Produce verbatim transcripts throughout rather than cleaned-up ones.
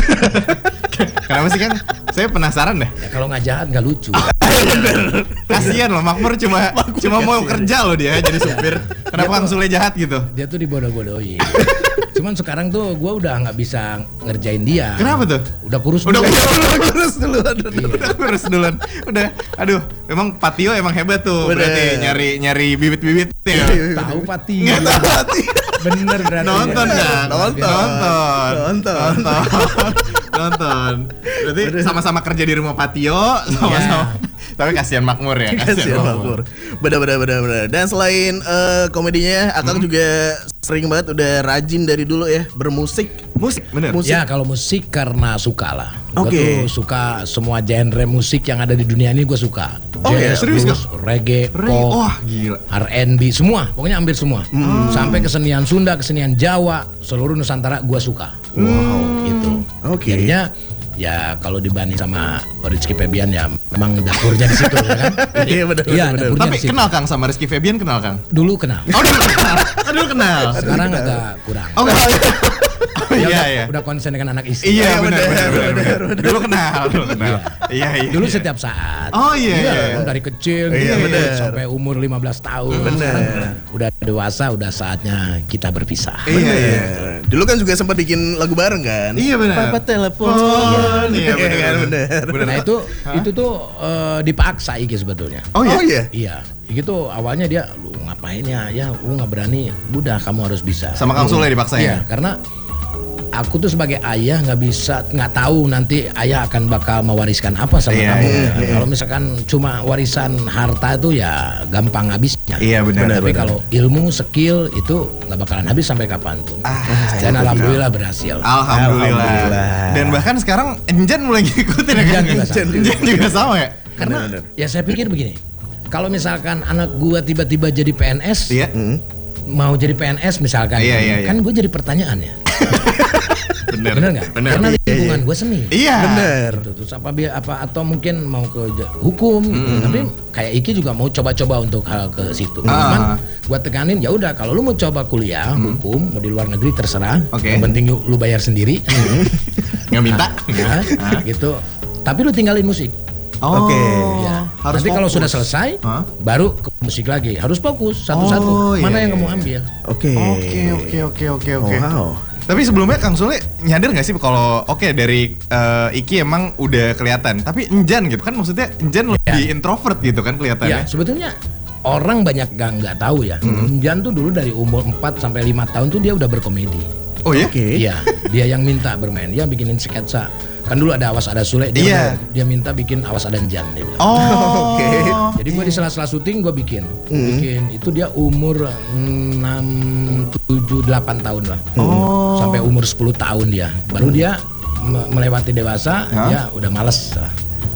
Kenapa sih kan? Saya penasaran deh. Ya, kalau nggak jahat nggak lucu. Kasian loh, Makmur cuma cuma mau kerja loh dia jadi supir. Kenapa Kang Sule jahat gitu? Dia tuh dibodoh-bodohin. Cuman sekarang tuh gue udah nggak bisa ngerjain dia. Kenapa tuh? Udah kurus Udah dulu. kurus duluan. Udah kurus duluan. Udah, aduh, memang Patio emang hebat tuh. Bener. Berarti nyari nyari bibit-bibit ya. Tahu Pati. Nggak tahu Pati. Bener berarti. Nonton ya. kan? Nonton. Nonton. Nonton. Nonton. Nonton. Berarti sama-sama kerja di rumah Patio, sama-sama. Tapi kasihan Makmur ya, Kasihan Makmur. Benar-benar benar-benar. Dan selain uh, komedinya, Akang hmm. juga sering banget udah rajin dari dulu ya bermusik. Musik, bener. Musik. Ya kalau musik karena suka lah. Oke. Gue tuh suka semua genre musik yang ada di dunia ini gue suka. Oh ya, serius blues, reggae, Reggae. pop, Wah, gila. R and B, semua. Pokoknya hampir semua. Hmm. Sampai kesenian Sunda, kesenian Jawa, seluruh Nusantara gue suka. Wow. Gitu. Oke. Jadinya ya kalau dibanding sama Rizky Febian ya memang dapurnya di situ ya kan. Iya benar Iya, benar. dapurnya Tapi di situ. kenal Kang sama Rizky Febian, kenal Kang? Dulu kenal. Oh, dulu kenal. Oh, dulu kenal. Sekarang agak kurang. Oh, enggak. Oh, Dia iya, udah, iya. udah konsen dengan anak istri. Iya, Iya, benar, benar, benar, benar, benar, benar. Dulu kenal, dulu kenal. Iya, iya. Dulu iya. setiap saat. Oh, iya, iya. Kan dari kecil Iya, gitu, benar. sampai umur lima belas tahun. Benar. Sekarang udah dewasa, udah saatnya kita berpisah. Iya, Bener. iya. Dulu kan juga sempat bikin lagu bareng kan? Iya, benar. Papa telepon. Iya, benar, kan, benar. bener. Nah itu itu tuh eh, dipaksa Iki sebetulnya. Oh, iya. Oh iya. Iya. Iki tuh awalnya dia lu ngapain ya? Ya, lu nggak berani. Udah kamu harus bisa. Sama Kang Sule dipaksa Iya, ya? karena aku tuh sebagai ayah nggak bisa, nggak tahu nanti ayah akan bakal mewariskan apa sama Iya, kamu. iya, Nah, kalau misalkan cuma warisan harta itu ya gampang habisnya. Iya, benar. Tapi benar. kalau ilmu, skill itu nggak bakalan habis sampai kapanpun. Ah, Dan iya, alhamdulillah berhasil. Alhamdulillah. Alhamdulillah. Dan bahkan sekarang Enjan mulai ngikutin ya Enjan kan? juga sama. Enjan juga sama ya? Karena Benar, ya saya pikir begini, kalau misalkan anak gua tiba-tiba jadi P N S, Iya. Hmm. mau jadi P N S misalkan, Iya, iya, iya. kan gue jadi pertanyaan ya. Bener. Bener nggak? Bener. Karena Iya, lingkungan iya. gue seni. Iya. Bener. Gitu. Terus apa bi- apa atau mungkin mau ke j- hukum, tapi kayak Iki juga mau coba-coba untuk hal ke situ. Ah. Cuman gua tekanin ya udah kalau lu mau coba kuliah hukum mau di luar negeri terserah. Oke. Yang penting lu, lu bayar sendiri. Nggak minta? Ya, gitu. Tapi lu tinggalin musik. Oh, Oke. Ya. harus Nanti kalau fokus. sudah selesai, Hah? baru ke musik lagi. Harus fokus satu-satu. Oh, Mana iya, yang kamu iya. ambil? Oke. Oke, oke, oke, oke, oke. Oh, wow. Tapi sebelumnya Kang Sule nyadar nggak sih kalau oke dari eh, Iki emang udah kelihatan, tapi Enjan gitu kan maksudnya Enjan lebih introvert gitu kan Ya, kelihatannya. sebetulnya orang banyak gak nggak tahu ya. Jan tuh dulu dari umur empat sampai lima tahun tuh dia udah berkomedi. Oh ya? Oke. Iya, dia yang minta bermain, dia bikinin sketsa. Kan dulu ada Awas Ada Sule, dia, Iya. udah- dia minta bikin Awas Ada Jan. Dia bilang. Oh, Oke. Jadi gue di sela-sela syuting gue bikin, bikin itu dia umur enam, tujuh, delapan tahun lah, Oh. sampai umur sepuluh tahun dia, baru dia me- melewati dewasa, Hah? dia udah males lah.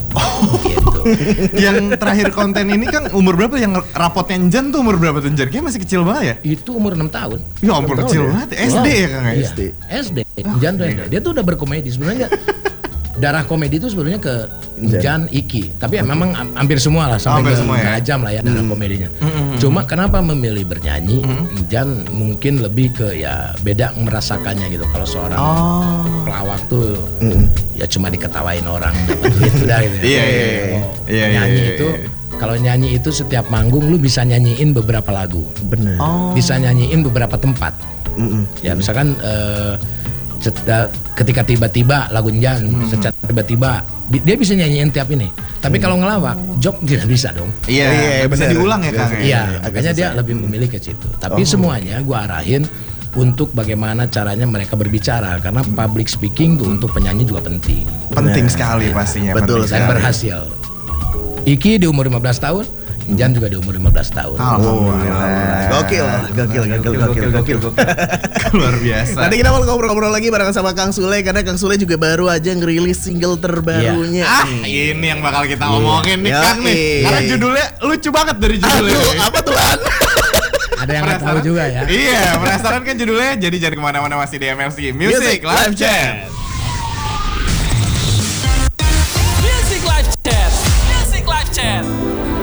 Gitu. Yang terakhir konten ini kan umur berapa yang rapotnya Enjan tuh umur berapa tuh Enjan? Kayaknya masih kecil banget ya? Itu umur enam tahun. Ya ampun Enam kecil tahun ya? banget. S D ya Kang ya? Iya, S D. Jan tuh S D. Dia tuh udah berkomedi sebenarnya. Darah komedi itu sebenarnya ke Jan, Iki. Tapi ya memang am- hampir semua lah sampai Hampir ke semua ya? Ajam lah ya darah komedinya. Cuma kenapa memilih bernyanyi? Jan mungkin lebih ke ya beda merasakannya gitu. Kalau seorang Oh. pelawak tuh ya cuma diketawain orang dapat duit udah gitu. ya. Iya, iya, iya. Kalau Iya, iya, nyanyi iya, itu iya. kalau nyanyi itu setiap manggung lu bisa nyanyiin beberapa lagu. Bener. Oh. Bisa nyanyiin beberapa tempat. Mm-mm. Ya misalkan eh, cet- eh, ketika tiba-tiba lagu Jan, secara tiba-tiba bi- dia bisa nyanyiin tiap ini. Tapi kalau ngelawak, jok tidak bisa dong. Iya, Iya, nggak bisa bener. diulang ya Kang. ya? Iya, agak makanya dia susah. lebih memilih ke situ. Tapi semuanya gua arahin untuk bagaimana caranya mereka berbicara karena public speaking tuh untuk penyanyi juga penting. Penting Bener. sekali pastinya. Betul penting Dan sekali. berhasil. Iki di umur lima belas tahun, Jan juga di umur lima belas tahun. Alhamdulillah. Gokil, gokil, gokil, gokil, gokil. Luar biasa. Nanti kita mau ngobrol-ngobrol lagi bareng sama Kang Sule karena Kang Sule juga baru aja ngerilis single terbarunya. Ah, ini yang bakal kita omongin nih Yoi. Kang nih. Karena judulnya lucu banget dari judulnya. Aduh, apa tuh Lan? Ada yang nggak tahu juga ya. Iya, penasaran kan judulnya? Jadi jangan kemana-mana, masih di M L C Music Music Live Live Chat. Music Live Chat. Music Live Chat.